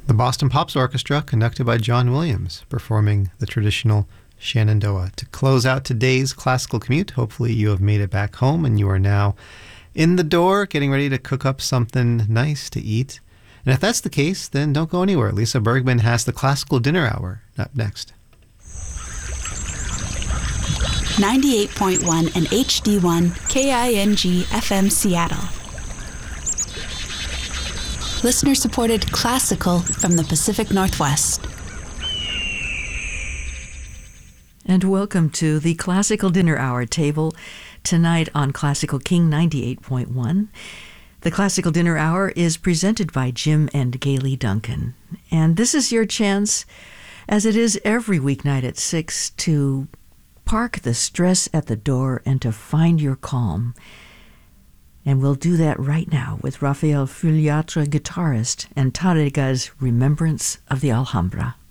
The Boston Pops Orchestra, conducted by John Williams, performing the traditional Shenandoah. To close out today's classical commute, hopefully you have made it back home and you are now in the door getting ready to cook up something nice to eat. And if that's the case, then don't go anywhere. Lisa Bergman has the Classical Dinner Hour up next. 98.1 and HD1 KING FM Seattle. Listener-supported classical from the Pacific Northwest. And welcome to the Classical Dinner Hour table tonight on Classical King 98.1. The Classical Dinner Hour is presented by Jim and Gayle Duncan. And this is your chance, as it is every weeknight at 6, to park the stress at the door and to find your calm. And we'll do that right now with Rafael Filiatra, guitarist, and Tárrega's Remembrance of the Alhambra.